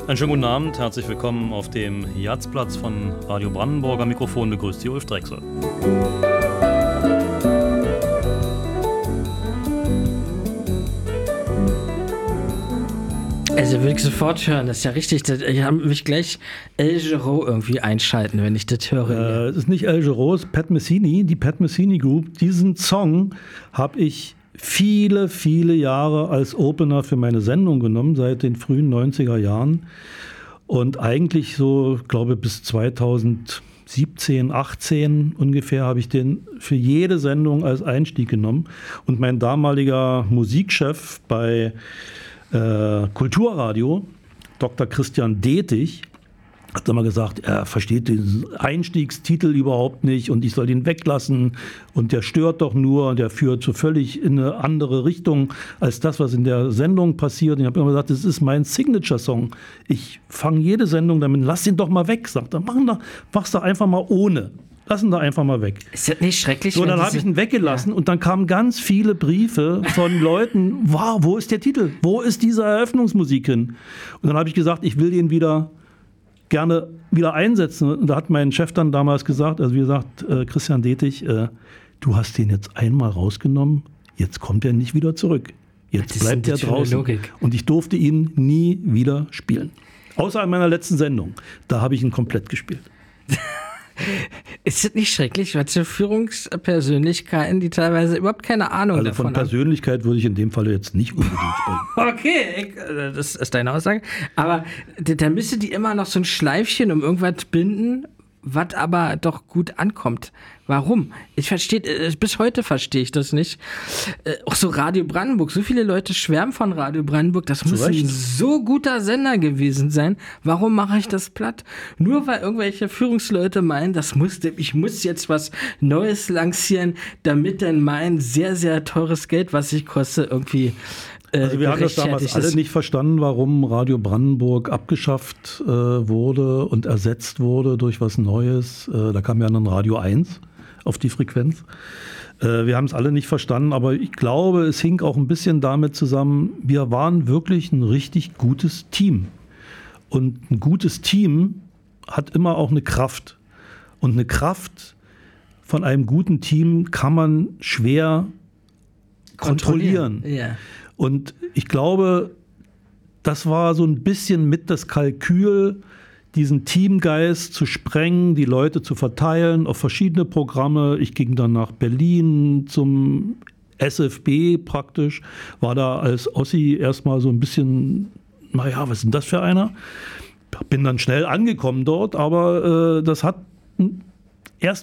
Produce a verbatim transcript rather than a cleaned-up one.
Einen schönen guten Abend, herzlich willkommen auf dem Jatzplatz von Radio Brandenburg. Am Mikrofon begrüßt Sie Ulf Drechsel. Also würde ich sofort hören, das ist ja richtig. Ich habe mich gleich El Giro irgendwie einschalten, wenn ich das höre. Äh, es ist nicht El Giro, es ist Pat Messini, die Pat Messini Group. Diesen Song habe ich viele, viele Jahre als Opener für meine Sendung genommen, seit den frühen neunziger Jahren. Und eigentlich so, glaube ich, bis zweitausendsiebzehn, achtzehn ungefähr habe ich den für jede Sendung als Einstieg genommen. Und mein damaliger Musikchef bei äh, Kulturradio, Doktor Christian Detig, hat immer gesagt, er versteht den Einstiegstitel überhaupt nicht und ich soll den weglassen und der stört doch nur und der führt so völlig in eine andere Richtung als das, was in der Sendung passiert. Und ich habe immer gesagt, das ist mein Signature-Song. Ich fange jede Sendung damit, lass den doch mal weg, sagt er. Mach da, mach's doch einfach mal ohne. Lass ihn da einfach mal weg. Ist das nicht schrecklich? So, dann habe ich ihn weggelassen ja. Und dann kamen ganz viele Briefe von Leuten, wow, wo ist der Titel? Wo ist diese Eröffnungsmusik hin? Und dann habe ich gesagt, ich will den wieder gerne wieder einsetzen. Und da hat mein Chef dann damals gesagt, also wie gesagt, äh, Christian Detig, äh, du hast den jetzt einmal rausgenommen, jetzt kommt er nicht wieder zurück. Jetzt bleibt er draußen. Logik. Und ich durfte ihn nie wieder spielen. Außer in meiner letzten Sendung. Da habe ich ihn komplett gespielt. Ist das nicht schrecklich, was für Führungspersönlichkeiten, die teilweise überhaupt keine Ahnung also davon haben? Von Persönlichkeit haben. Würde ich in dem Fall jetzt nicht unbedingt sprechen. Okay, das ist deine Aussage. Aber da müsste die immer noch so ein Schleifchen um irgendwas binden, was aber doch gut ankommt. Warum? Ich verstehe, bis heute verstehe ich das nicht. Äh, auch so Radio Brandenburg, so viele Leute schwärmen von Radio Brandenburg, das muss ein so guter Sender gewesen sein. Warum mache ich das platt? Nur weil irgendwelche Führungsleute meinen, das musste, ich muss jetzt was Neues lancieren, damit dann mein sehr, sehr teures Geld, was ich koste, irgendwie Also wir haben das damals alle nicht verstanden, warum Radio Brandenburg abgeschafft äh, wurde und ersetzt wurde durch was Neues. Äh, da kam ja dann Radio eins auf die Frequenz. Äh, wir haben es alle nicht verstanden, aber ich glaube, es hing auch ein bisschen damit zusammen, wir waren wirklich ein richtig gutes Team. Und ein gutes Team hat immer auch eine Kraft. Und eine Kraft von einem guten Team kann man schwer kontrollieren. kontrollieren. Ja. Und ich glaube, das war so ein bisschen mit das Kalkül, diesen Teamgeist zu sprengen, die Leute zu verteilen auf verschiedene Programme. Ich ging dann nach Berlin zum S F B praktisch, war da als Ossi erstmal so ein bisschen, naja, was ist denn das für einer? Bin dann schnell angekommen dort, aber äh, das hat erst